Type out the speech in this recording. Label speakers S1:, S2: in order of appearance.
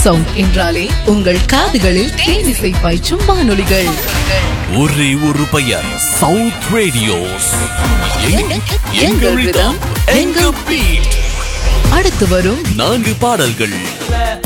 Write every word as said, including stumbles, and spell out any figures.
S1: Sound என்றாலே உங்கள் காதுகளில் தேனிசை பாய்ச்சும் வானொலிகள்.
S2: ஒரே ஒரு பெயர், சவுத் ரேடியோஸ்.
S1: எங்கள் ரிதம், எங்கள் பீட். அடுத்து வரும்
S2: நான்கு பாடல்கள்.